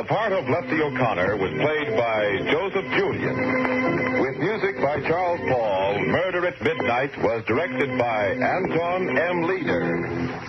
part of Lefty O'Connor was played by Joseph Julian. With music by Charles Paul, Murder at Midnight was directed by Anton M. Leader.